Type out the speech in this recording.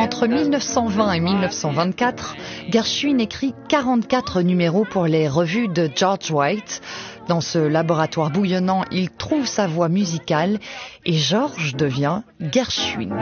Entre 1920 et 1924, Gershwin écrit 44 numéros pour les revues de George White. Dans ce laboratoire bouillonnant, il trouve sa voix musicale et George devient Gershwin.